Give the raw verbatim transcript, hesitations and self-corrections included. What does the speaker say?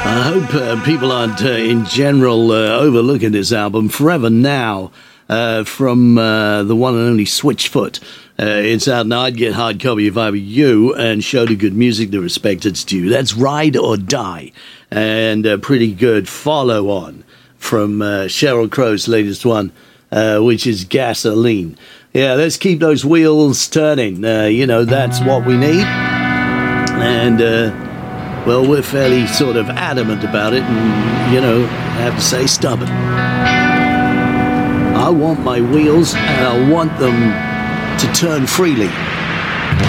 I hope uh, people aren't, uh, in general, uh, overlooking this album. Forever Now, uh, from uh, the one and only Switchfoot. Uh, it's out now. I'd get hard copy if I were you, and show the good music the respect it's due. That's Ride or Die, and a pretty good follow-on from uh, Sheryl Crow's latest one, uh, which is Gasoline. Yeah, let's keep those wheels turning. Uh, you know, that's what we need. And, uh, well, we're fairly sort of adamant about it, and, you know, I have to say stubborn. I want my wheels, and I want them to turn freely.